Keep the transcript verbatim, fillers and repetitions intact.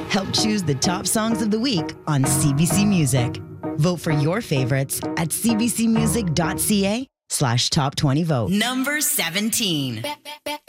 Help choose the top songs of the week on C B C Music. Vote for your favorites at cbcmusic.ca slash top 20 vote. Number seventeen.